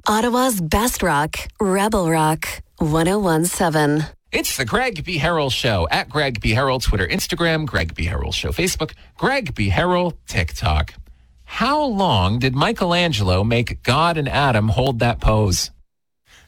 Ottawa's best rock, Rebel Rock, 101.7. It's the Greg B. Harrell Show at Greg B. Harrell, Twitter, Instagram, Greg B. Harrell Show, Facebook, Greg B. Harrell, TikTok. How long did Michelangelo make God and Adam hold that pose?